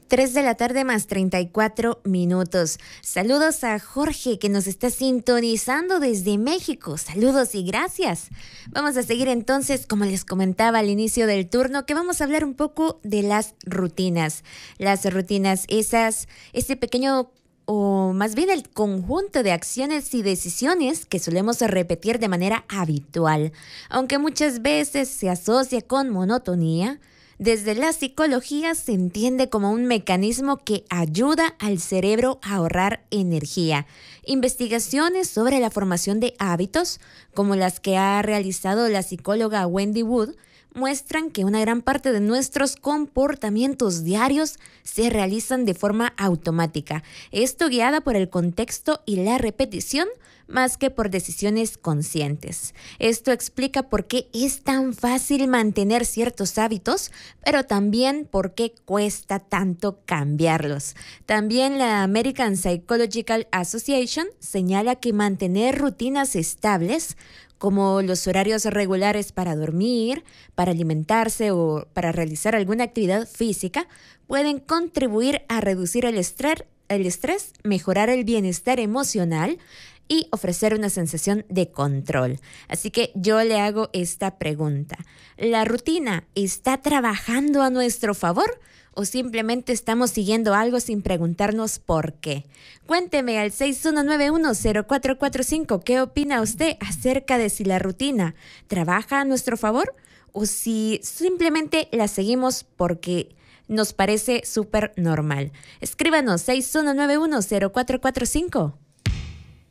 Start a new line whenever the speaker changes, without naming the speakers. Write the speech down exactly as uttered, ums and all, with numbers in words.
Tres de la tarde más treinta y cuatro minutos. Saludos a Jorge que nos está sintonizando desde México. Saludos y gracias. Vamos a seguir entonces, como les comentaba al inicio del turno, que vamos a hablar un poco de las rutinas. Las rutinas, esas, ese pequeño o más bien el conjunto de acciones y decisiones que solemos repetir de manera habitual, aunque muchas veces se asocia con monotonía. Desde la psicología se entiende como un mecanismo que ayuda al cerebro a ahorrar energía. Investigaciones sobre la formación de hábitos, como las que ha realizado la psicóloga Wendy Wood, muestran que una gran parte de nuestros comportamientos diarios se realizan de forma automática, esto guiada por el contexto y la repetición más que por decisiones conscientes. Esto explica por qué es tan fácil mantener ciertos hábitos, pero también por qué cuesta tanto cambiarlos. También la American Psychological Association señala que mantener rutinas estables, como los horarios regulares para dormir, para alimentarse o para realizar alguna actividad física, pueden contribuir a reducir el estrés, el estrés, mejorar el bienestar emocional y ofrecer una sensación de control. Así que yo le hago esta pregunta. ¿La rutina está trabajando a nuestro favor o simplemente estamos siguiendo algo sin preguntarnos por qué? Cuénteme al seis uno nueve uno cero cuatro cuatro cinco qué opina usted acerca de si la rutina trabaja a nuestro favor o si simplemente la seguimos porque nos parece súper normal. Escríbanos seis uno nueve uno cero cuatro cuatro cinco.